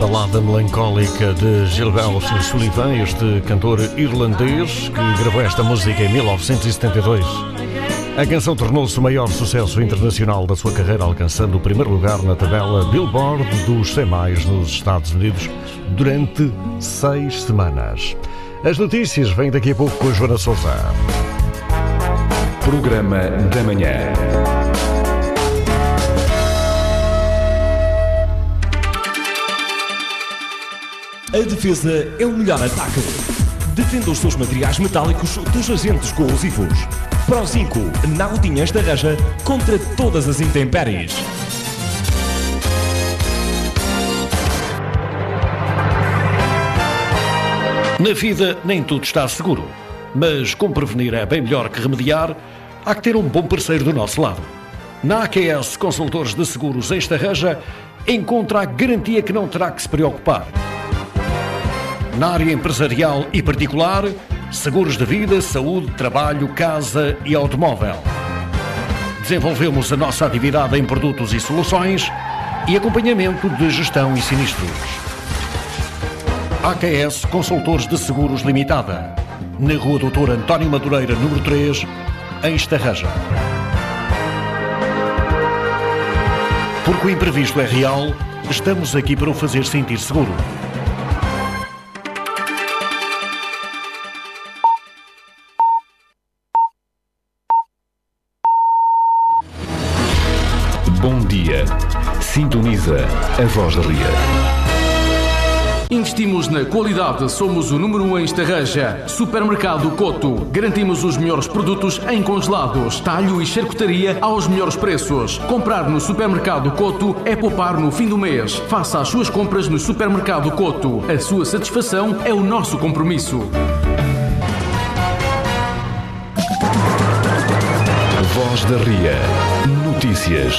Balada melancólica de Gilberto Sullivan, este cantor irlandês que gravou esta música em 1972. A canção tornou-se o maior sucesso internacional da sua carreira, alcançando o primeiro lugar na tabela Billboard dos 100 mais nos Estados Unidos durante 6 semanas. As notícias vêm daqui a pouco com a Joana Sousa. Programa da Manhã. A defesa é o melhor ataque. Defenda os seus materiais metálicos dos agentes corrosivos. Pro 5, Naudinhas da Reja contra todas as intempéries. Na vida nem tudo está seguro, mas como prevenir é bem melhor que remediar, há que ter um bom parceiro do nosso lado. Na AQS Consultores de Seguros em Estarreja, encontra a garantia que não terá que se preocupar. Na área empresarial e particular, seguros de vida, saúde, trabalho, casa e automóvel. Desenvolvemos a nossa atividade em produtos e soluções e acompanhamento de gestão e sinistros. AQS Consultores de Seguros Limitada, na Rua Doutor António Madureira, número 3, em Estarreja. Porque o imprevisto é real, estamos aqui para o fazer sentir seguro. Bom dia. Sintoniza a Voz da Ria. Investimos na qualidade, somos o número 1 em Estarreja. Supermercado Coto. Garantimos os melhores produtos em congelados, talho e charcutaria aos melhores preços. Comprar no Supermercado Coto é poupar no fim do mês. Faça as suas compras no Supermercado Coto. A sua satisfação é o nosso compromisso. Voz da Ria. Notícias.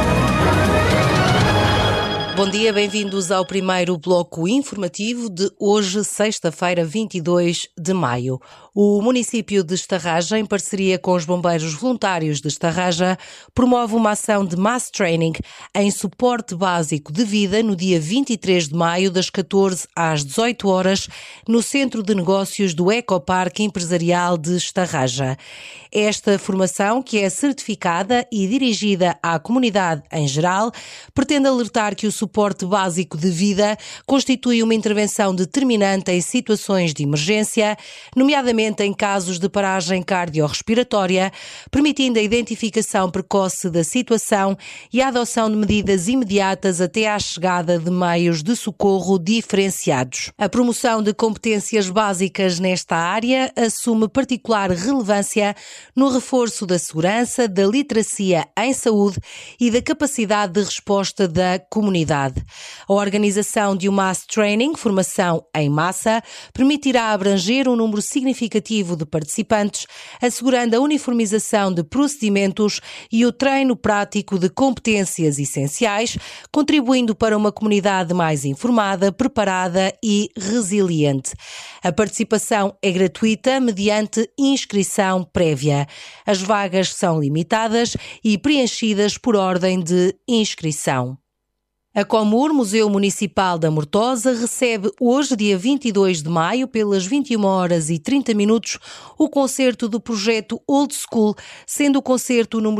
Bom dia, bem-vindos ao primeiro bloco informativo de hoje, sexta-feira, 22 de maio. O município de Estarreja, em parceria com os bombeiros voluntários de Estarreja, promove uma ação de mass training em suporte básico de vida no dia 23 de maio, das 14 às 18 horas, no Centro de Negócios do Ecoparque Empresarial de Estarreja. Esta formação, que é certificada e dirigida à comunidade em geral, pretende alertar que o suporte básico de vida constitui uma intervenção determinante em situações de emergência, nomeadamente em casos de paragem cardiorrespiratória, permitindo a identificação precoce da situação e a adoção de medidas imediatas até à chegada de meios de socorro diferenciados. A promoção de competências básicas nesta área assume particular relevância no reforço da segurança, da literacia em saúde e da capacidade de resposta da comunidade. A organização de um mass training, formação em massa, permitirá abranger um número significativo de participantes, assegurando a uniformização de procedimentos e o treino prático de competências essenciais, contribuindo para uma comunidade mais informada, preparada e resiliente. A participação é gratuita mediante inscrição prévia. As vagas são limitadas e preenchidas por ordem de inscrição. A Comur, Museu Municipal da Mortosa, recebe hoje, dia 22 de maio, pelas 21 horas e 30 minutos, o concerto do projeto Old School, sendo o concerto número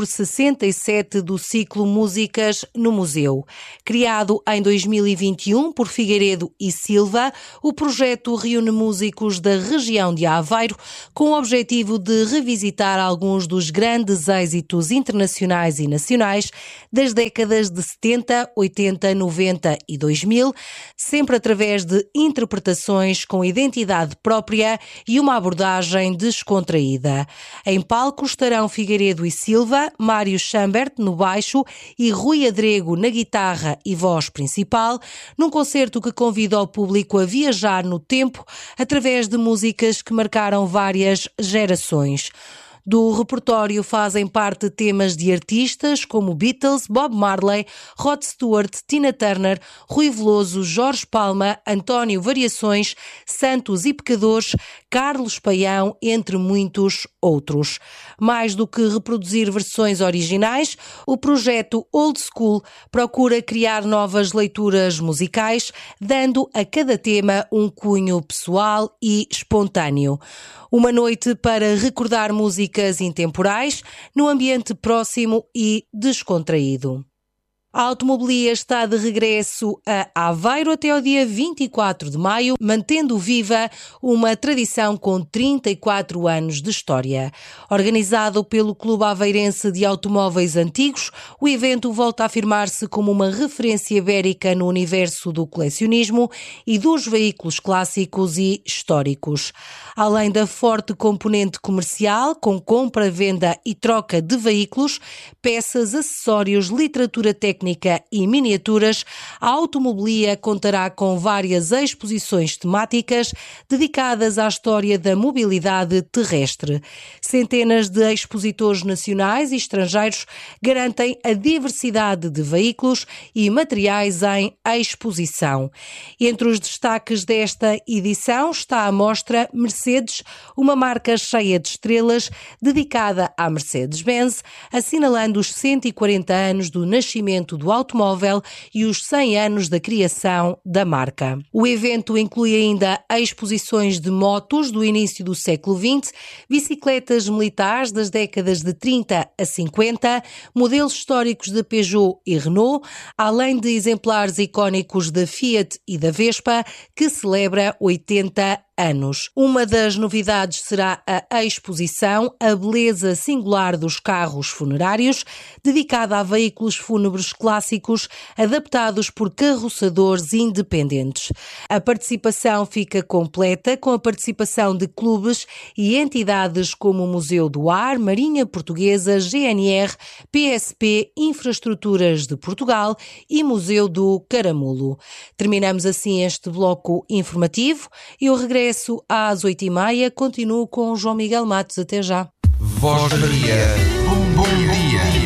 67 do ciclo Músicas no Museu. Criado em 2021 por Figueiredo e Silva, o projeto reúne músicos da região de Aveiro com o objetivo de revisitar alguns dos grandes êxitos internacionais e nacionais das décadas de 70, 80, 90 e 2000, sempre através de interpretações com identidade própria e uma abordagem descontraída. Em palco estarão Figueiredo e Silva, Mário Chambert no baixo e Rui Adrego na guitarra e voz principal, num concerto que convida o público a viajar no tempo através de músicas que marcaram várias gerações. Do repertório fazem parte temas de artistas como Beatles, Bob Marley, Rod Stewart, Tina Turner, Rui Veloso, Jorge Palma, António Variações, Santos e Pecadores, Carlos Paião, entre muitos outros. Mais do que reproduzir versões originais, o projeto Old School procura criar novas leituras musicais, dando a cada tema um cunho pessoal e espontâneo. Uma noite para recordar músicas intemporais, no ambiente próximo e descontraído. A Automobilia está de regresso a Aveiro até ao dia 24 de maio, mantendo viva uma tradição com 34 anos de história. Organizado pelo Clube Aveirense de Automóveis Antigos, o evento volta a afirmar-se como uma referência ibérica no universo do colecionismo e dos veículos clássicos e históricos. Além da forte componente comercial, com compra, venda e troca de veículos, peças, acessórios, literatura técnica e miniaturas, a Automobilia contará com várias exposições temáticas dedicadas à história da mobilidade terrestre. Centenas de expositores nacionais e estrangeiros garantem a diversidade de veículos e materiais em exposição. Entre os destaques desta edição está a mostra Mercedes, uma marca cheia de estrelas dedicada à Mercedes-Benz, assinalando os 140 anos do nascimento do automóvel e os 100 anos da criação da marca. O evento inclui ainda exposições de motos do início do século XX, bicicletas militares das décadas de 30 a 50, modelos históricos de Peugeot e Renault, além de exemplares icónicos da Fiat e da Vespa, que celebra 80 anos. Uma das novidades será a exposição A Beleza Singular dos Carros Funerários, dedicada a veículos fúnebres clássicos adaptados por carroçadores independentes. A participação fica completa com a participação de clubes e entidades como o Museu do Ar, Marinha Portuguesa, GNR, PSP, Infraestruturas de Portugal e Museu do Caramulo. Terminamos assim este bloco informativo e o regresso às 8h30. Continuo com o João Miguel Matos. Até já. Voz Maria. Bom dia.